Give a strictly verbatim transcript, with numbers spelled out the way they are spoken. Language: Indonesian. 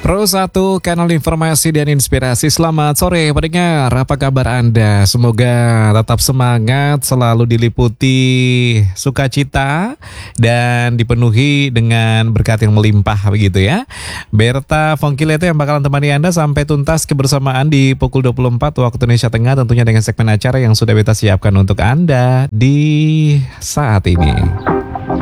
Pro satu kanal informasi dan inspirasi. Selamat sore pendengar, apa kabar Anda? Semoga tetap semangat, selalu diliputi sukacita dan dipenuhi dengan berkat yang melimpah begitu ya. Berta Fongkilete yang bakalan temani Anda sampai tuntas kebersamaan di pukul dua puluh empat waktu Indonesia Tengah, tentunya dengan segmen acara yang sudah kita siapkan untuk Anda di saat ini.